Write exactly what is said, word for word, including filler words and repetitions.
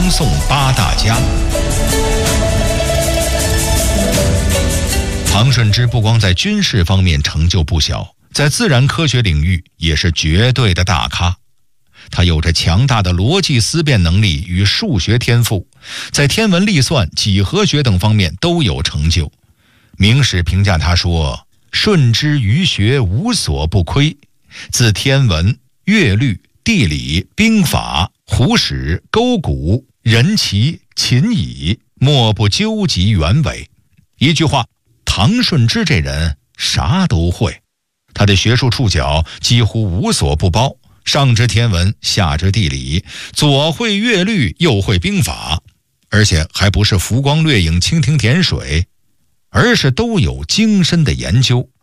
唐宋八大家。唐顺之不光在军事方面成就不小，在自然科学领域也是绝对的大咖。他有着强大的逻辑思辨能力与数学天赋，在天文历算、几何学等方面都有成就。明史评价他说：顺之于学无所不窥，自天文、乐律、地理、兵法、胡史、勾股、人奇、秦乙，莫不究极原委。一句话，唐顺之这人啥都会，他的学术触角几乎无所不包，上知天文，下知地理，左会乐律，右会兵法，而且还不是浮光掠影、蜻蜓点水，而是都有精深的研究。